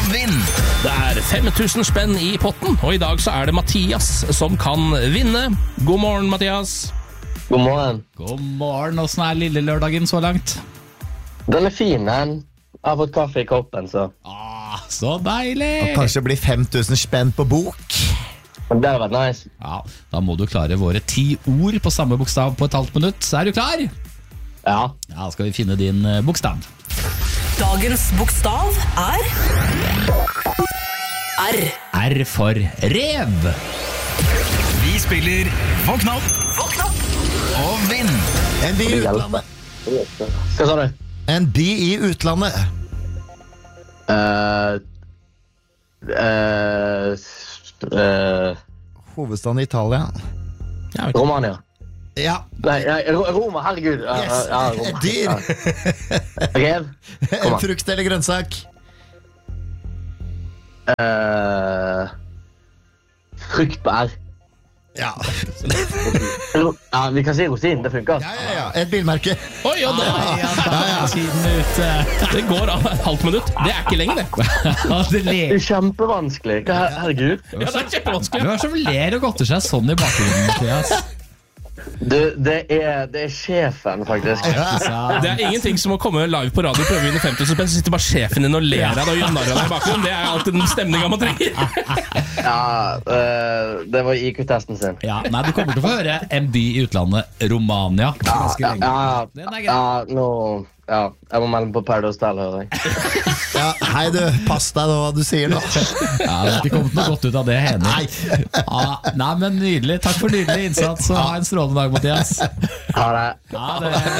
vinn. Det 5000 spenn i potten, og i dag så det Mathias som kan vinne. God morgen, Mathias. God morgen. God morgen, hvordan lille lørdagen så langt? Den fin, den. Jeg har fått kaffe i koppen, så. Så deilig! Og kanskje blir 5000 spenn på bok. Men det har vært nice. Ja, da må du klare våre 10 ord på samme bokstav på et halvt minutt. Så du klar? Ja. Ja, skal vi finne din bokstav. Dagens bokstav R. R for rev. Vi spiller Våkn opp og vinn. En by i utlandet. Hva sa du? En by i utlandet. Hovedstaden i Italia. Romania. Ja. Nei, Roma, herregud. Yes. Ja, Roma. Dyr. Rev. Kom an. Frukt eller grønnsak. Fruktbær. Ja. Ja, vi kan si rosin, det funker. Ja. Et bilmerke. Oi, ja, Tiden ute. det går av et halvt minutt. Det ikke lenge, det. Det Det kjempevanskelig. Herregud. Ja, det kjempevanskelig. Du som ler og godter seg sånn i bakgrunnen, Mathias. Det er sjefen, faktisk. Det ingenting som å komme live på radio og prøve å vinne 5000 spenn, så sitter bare sjefen din og ler av deg og gjør narr av deg i bakgrunnen. Det alltid den stemningen man trenger. Ja, det var IQ-testen sin. Ja, nei, du kommer til å få høre en by i utlandet, Romania. Ganske lenge. Den grei. Jeg må melde på Paradise Hotel, hører jeg. Ja, hei du, pass deg nå hva du sier nå. Ja, det har ikke kommet noe godt ut av det, Henning. Nei, men nydelig. Takk for nydelig innsats, og ha en strålende dag, Mathias. Ha det. Ha det.